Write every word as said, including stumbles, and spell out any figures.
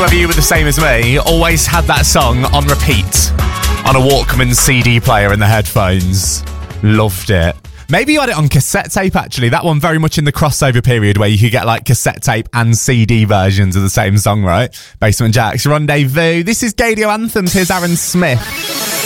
whether you were the same as me, always had that song on repeat on a Walkman C D player in the headphones. Loved it. Maybe you had it on cassette tape, actually. That one very much in the crossover period where you could get like cassette tape and C D versions of the same song, right? Basement Jaxx, Rendezvous. This is Gadio Anthems. Here's Aaron Smith.